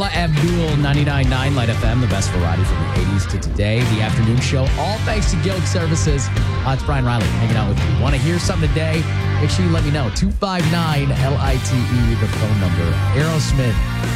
Paula Abdul, 99.9 Light FM, the best variety from the 80s to today. The afternoon show, all thanks to Guild Services. It's Brian Riley hanging out with you. Want to hear something today? Make sure you let me know. 259-LITE, the phone number. Aerosmith.